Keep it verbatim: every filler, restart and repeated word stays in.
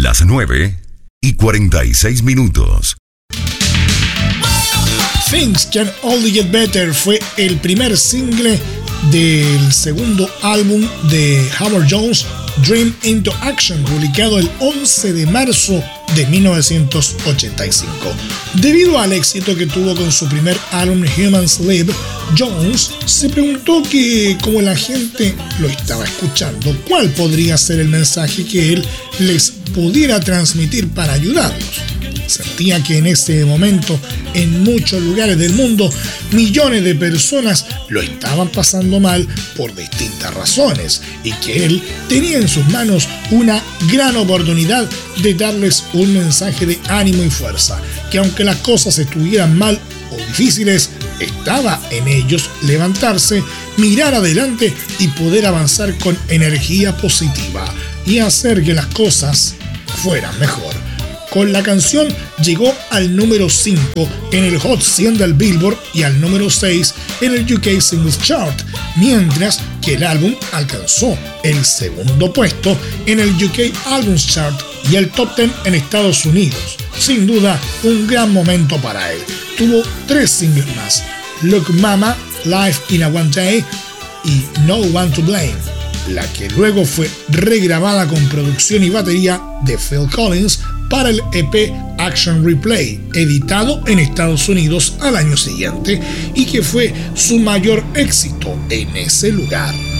Las nueve y cuarenta y seis minutos. Things Can Only Get Better fue el primer single del segundo álbum de Howard Jones, Dream into Action, publicado el once de marzo de mil novecientos ochenta y cinco. Debido al éxito que tuvo con su primer álbum Humans Live, Jones se preguntó que, como la gente lo estaba escuchando, cuál podría ser el mensaje que él les pudiera transmitir para ayudarlos. Sentía que en ese momento, en muchos lugares del mundo, millones de personas lo estaban pasando mal por distintas razones y que él tenía en sus manos una gran oportunidad de darles un mensaje de ánimo y fuerza, que aunque las cosas estuvieran mal o difíciles, estaba en ellos levantarse, mirar adelante y poder avanzar con energía positiva y hacer que las cosas fueran mejor. Con la canción llegó al número cinco en el Hot cien del Billboard y al número seis en el U K Singles Chart, mientras que el álbum alcanzó el segundo puesto en el U K Albums Chart y el Top diez en Estados Unidos. Sin duda, un gran momento para él. Tuvo tres singles más: Look Mama, Life in a One Day y No One to Blame, la que luego fue regrabada con producción y batería de Phil Collins para el E P Action Replay, editado en Estados Unidos al año siguiente y que fue su mayor éxito en ese lugar.